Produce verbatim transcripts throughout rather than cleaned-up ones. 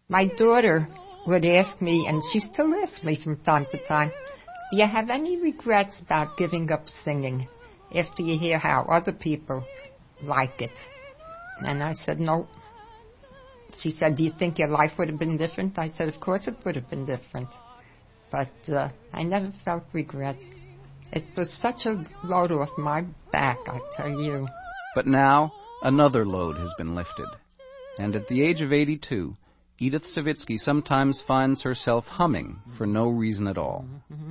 My daughter would ask me, and she still asks me from time to time, do you have any regrets about giving up singing after you hear how other people like it? And I said, no. She said, do you think your life would have been different? I said, of course it would have been different. But uh, I never felt regret. It was such a load off my back, I tell you. But now, another load has been lifted. And at the age of eighty-two, Edith Savitsky sometimes finds herself humming for no reason at all.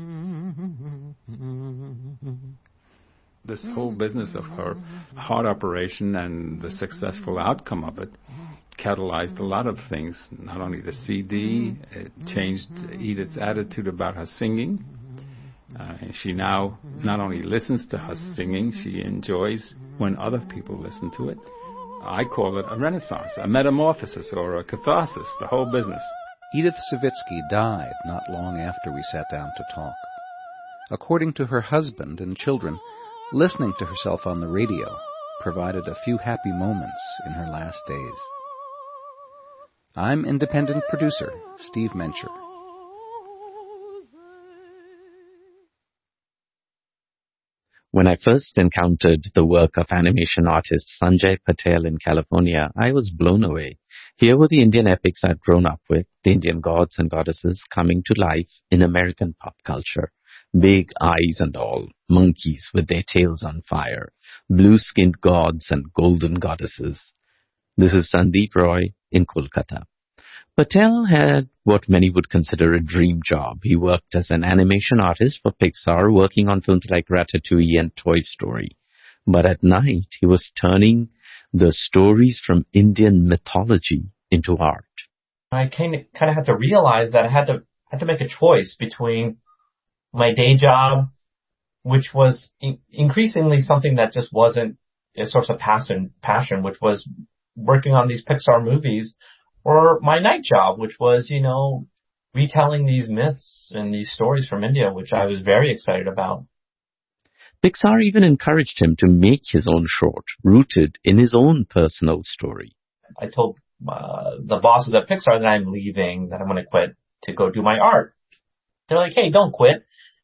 This whole business of her heart operation and the successful outcome of it catalyzed a lot of things. Not only the C D, it changed Edith's attitude about her singing. Uh, she now not only listens to her singing, she enjoys when other people listen to it. I call it a renaissance, a metamorphosis, or a catharsis, the whole business. Edith Savitsky died not long after we sat down to talk. According to her husband and children, listening to herself on the radio provided a few happy moments in her last days. I'm independent producer Steve Mencher. When I first encountered the work of animation artist Sanjay Patel in California, I was blown away. Here were the Indian epics I'd grown up with, the Indian gods and goddesses coming to life in American pop culture. Big eyes and all, monkeys with their tails on fire, blue-skinned gods and golden goddesses. This is Sandeep Roy in Kolkata. Patel had what many would consider a dream job. He worked as an animation artist for Pixar, working on films like Ratatouille and Toy Story. But at night, he was turning the stories from Indian mythology into art. I kind of kind of had to realize that I had to had to make a choice between my day job, which was in- increasingly something that just wasn't a source of passion, passion, which was working on these Pixar movies, or my night job, which was, you know, retelling these myths and these stories from India, which I was very excited about. Pixar even encouraged him to make his own short, rooted in his own personal story. I told uh, the bosses at Pixar that I'm leaving, that I'm going to quit to go do my art. They're like, hey, don't quit.